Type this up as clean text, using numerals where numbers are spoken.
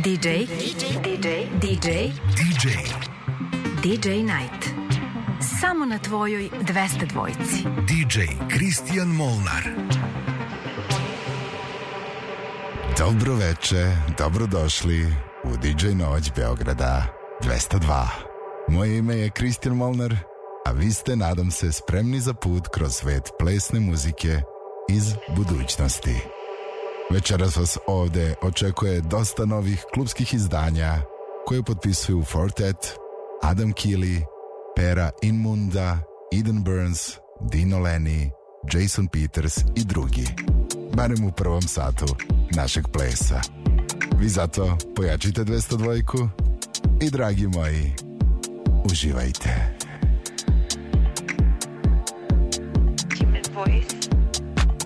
DJ Night. Samo na tvojoj 202. DJ Kristijan Molnar. Dobro veče, dobrodošli u DJ Noć Beograda 202. Moje ime je Kristijan Molnar, a vi ste, nadam se, spremni za put kroz svet plesne muzike iz budućnosti. Večeras vas ovde očekuje dosta novih klubskih izdanja koje potpisuju Fortet, Adam Keeley, Pera Inmunda, Eden Burns, Dino Lenny, Jason Peters i drugi. Barem u prvom satu našeg plesa. Vi zato pojačite 202 i, dragi moji, uživajte. Timid voice.